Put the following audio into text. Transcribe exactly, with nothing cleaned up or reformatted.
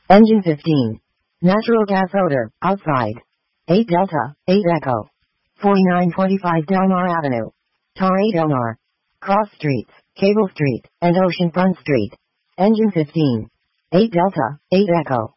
Engine fifteen. Natural gas odor, outside. eight Delta, eight Echo. forty-nine twenty-five Delmar Avenue. Tar eight Elmar. Cross Streets, Cable Street, and Oceanfront Street. Engine fifteen. eight Delta, eight Echo.